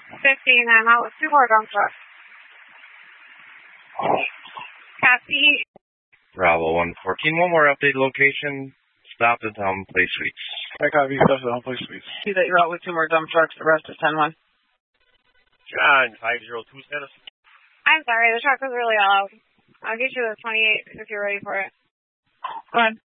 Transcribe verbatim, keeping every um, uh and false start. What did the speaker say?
fifteen, I'm out with two more dump trucks. Copy. Bravo one fourteen, one more update location. Stop at Home Place Suites. I copy, stop at Home Place Suites. See that you're out with two more dump trucks, the rest is ten one. John, five zero two status. I'm sorry, the truck was really loud. I'll get you the twenty-eight if you're ready for it. Go ahead.